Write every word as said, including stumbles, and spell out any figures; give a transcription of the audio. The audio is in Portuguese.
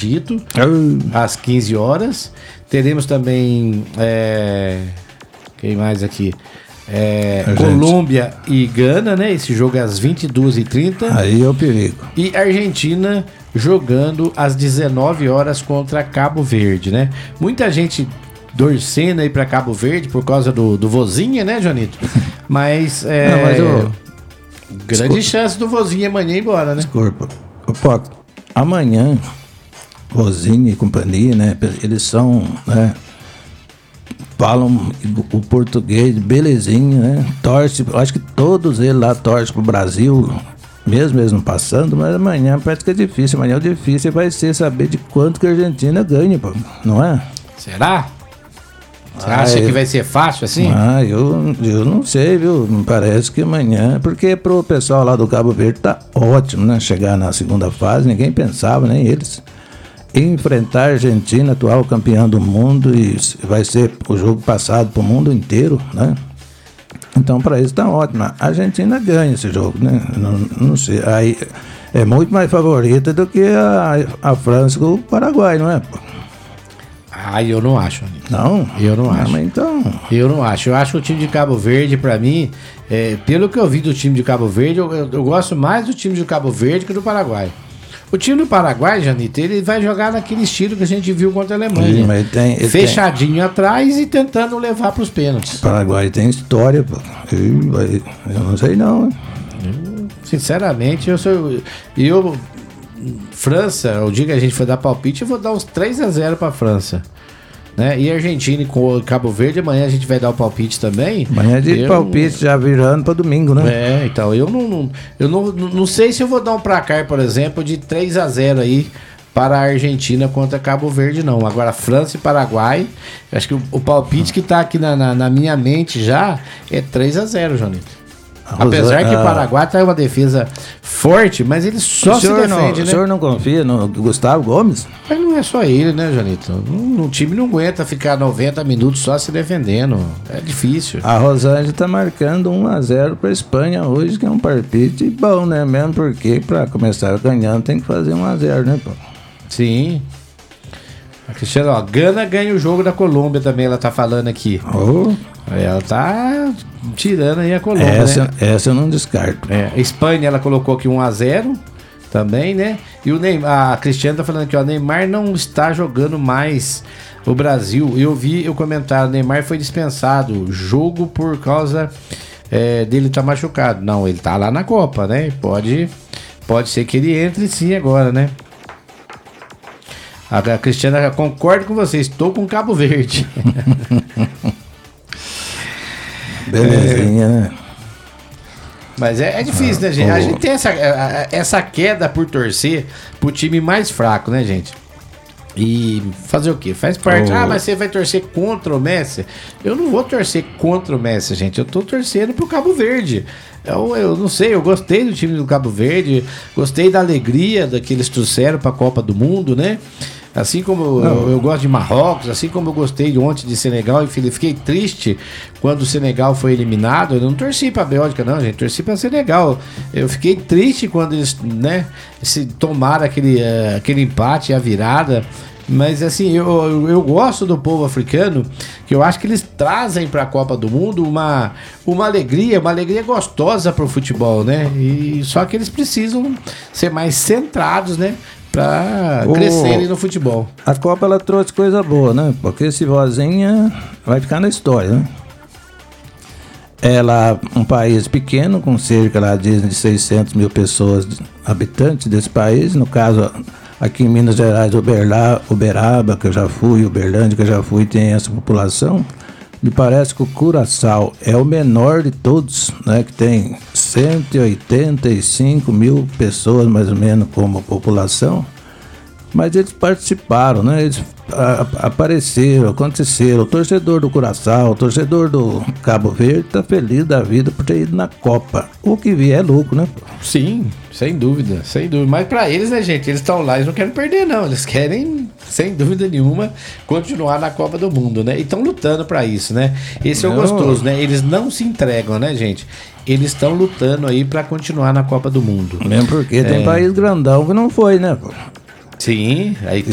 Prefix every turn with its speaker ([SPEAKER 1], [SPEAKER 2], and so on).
[SPEAKER 1] Egito,
[SPEAKER 2] Uh.
[SPEAKER 1] às quinze horas. Teremos também. É, quem mais aqui? É, Colômbia e Gana, né? Esse jogo é às vinte e duas e trinta.
[SPEAKER 2] Aí é o perigo.
[SPEAKER 1] E Argentina jogando às dezenove horas contra Cabo Verde, né? Muita gente torcendo aí pra Cabo Verde por causa do, do Vozinha, né, Joanito? Mas é.
[SPEAKER 2] Não, mas eu...
[SPEAKER 1] Grande Desculpa. chance do Vozinha amanhã ir embora, né?
[SPEAKER 2] Desculpa. Pô, amanhã, Vozinha e companhia, né? Eles são, né? Falam o português belezinha, né? Torce, acho que todos eles lá torcem pro Brasil, mesmo eles não passando, mas amanhã parece que é difícil. Amanhã o difícil vai ser saber de quanto que a Argentina ganha, pô, não é?
[SPEAKER 1] Será? Você
[SPEAKER 2] ah,
[SPEAKER 1] acha
[SPEAKER 2] eu,
[SPEAKER 1] que vai ser fácil assim?
[SPEAKER 2] Ah, eu, eu não sei, viu? Me parece que amanhã, porque pro pessoal lá do Cabo Verde tá ótimo, né? Chegar na segunda fase, ninguém pensava, nem eles. Enfrentar a Argentina, atual campeã do mundo, e vai ser o jogo passado pro mundo inteiro, né? Então, para isso tá ótimo. A Argentina ganha esse jogo, né? Não, não sei. Aí é muito mais favorita do que a, a França com o Paraguai, não é?
[SPEAKER 1] Ah, eu não acho. Anitta.
[SPEAKER 2] Não?
[SPEAKER 1] Eu não acho.
[SPEAKER 2] Ah, mas então...
[SPEAKER 1] Eu não acho. Eu acho que o time de Cabo Verde, pra mim, é, pelo que eu vi do time de Cabo Verde, eu, eu, eu gosto mais do time de Cabo Verde que do Paraguai. O time do Paraguai, Janita, ele vai jogar naquele estilo que a gente viu contra a Alemanha.
[SPEAKER 2] Sim, mas tem,
[SPEAKER 1] fechadinho
[SPEAKER 2] tem...
[SPEAKER 1] atrás e tentando levar pros pênaltis.
[SPEAKER 2] O Paraguai tem história, pô. Eu, eu não sei não.
[SPEAKER 1] Eu, sinceramente, eu sou... Eu... França, o dia que a gente for dar palpite, eu vou dar uns três a zero pra França. Né? E Argentina e com Cabo Verde, amanhã a gente vai dar o palpite também.
[SPEAKER 2] Amanhã de eu, palpite já virando para domingo, né?
[SPEAKER 1] É, então eu não, não, eu não, não sei se eu vou dar um placar, por exemplo, de três a zero aí para a Argentina contra Cabo Verde, não. Agora, França e Paraguai, acho que o, o palpite que tá aqui na, na, na minha mente já é três a zero, Jonito. Apesar que o Paraguai tá uma defesa forte, mas ele só se defende,
[SPEAKER 2] não,
[SPEAKER 1] né?
[SPEAKER 2] O senhor não confia no Gustavo Gomes?
[SPEAKER 1] Mas não é só ele, né, Janito? O time não aguenta ficar noventa minutos só se defendendo. É difícil.
[SPEAKER 2] A Rosângela tá marcando um a zero pra Espanha hoje, que é um palpite bom, né? Mesmo porque pra começar ganhando tem que fazer um a zero, né, pô?
[SPEAKER 1] Sim. A Cristiana, ó, Gana ganha o jogo da Colômbia também, ela tá falando aqui.
[SPEAKER 2] Oh.
[SPEAKER 1] Ela tá tirando aí a Colômbia,
[SPEAKER 2] essa,
[SPEAKER 1] né?
[SPEAKER 2] Essa eu não descarto.
[SPEAKER 1] É, a Espanha, ela colocou aqui um a zero também, né? E o Neymar, a Cristiana tá falando aqui, ó, o Neymar não está jogando mais o Brasil. Eu vi o comentário, o Neymar foi dispensado, jogo por causa é, dele tá machucado. Não, ele tá lá na Copa, né? Pode, pode ser que ele entre sim agora, né? A Cristiana, concordo com você, estou com Cabo Verde.
[SPEAKER 2] Belezinha, né?
[SPEAKER 1] Mas é, é difícil, né, gente? A gente tem essa, essa queda por torcer pro time mais fraco, né, gente? E fazer o quê? Faz parte. Oh. Ah, mas você vai torcer contra o Messi? Eu não vou torcer contra o Messi, gente. Eu tô torcendo pro Cabo Verde. Eu, eu não sei, eu gostei do time do Cabo Verde, gostei da alegria da que eles trouxeram pra Copa do Mundo, né? Assim como eu, eu gosto de Marrocos, assim como eu gostei de ontem de Senegal, e fiquei triste quando o Senegal foi eliminado. Eu não torci pra Bélgica, não, gente, torci pra Senegal. Eu fiquei triste quando eles, né, se tomaram aquele, uh, aquele empate, a virada. Mas assim, eu, eu, eu gosto do povo africano, que eu acho que eles trazem para a Copa do Mundo uma, uma alegria, uma alegria gostosa pro futebol, né? E só que eles precisam ser mais centrados, né? Pra crescerem no futebol.
[SPEAKER 2] A Copa, ela trouxe coisa boa, né? Porque esse Vozinha vai ficar na história, né? Ela, um país pequeno, com cerca lá dizem de seiscentos mil pessoas, habitantes desse país, no caso aqui em Minas Gerais, Uberlá, Uberaba, que eu já fui, Uberlândia, que eu já fui, tem essa população. Me parece que o Curaçao é o menor de todos, né, que tem cento e oitenta e cinco mil pessoas mais ou menos como população, mas eles participaram, né, eles a, apareceram, aconteceram. O torcedor do Curaçao, o torcedor do Cabo Verde tá feliz da vida por ter ido na Copa. O que vier é lucro, né?
[SPEAKER 1] Sim, sem dúvida, sem dúvida. Mas pra eles, né, gente, eles estão lá, eles não querem perder, não. Eles querem, sem dúvida nenhuma, continuar na Copa do Mundo, né? E estão lutando pra isso, né? Esse é o gostoso, né? Eles não se entregam, né, gente? Eles estão lutando aí pra continuar na Copa do Mundo.
[SPEAKER 2] Mesmo porque é. Tem país grandão que não foi, né, pô?
[SPEAKER 1] Sim, aí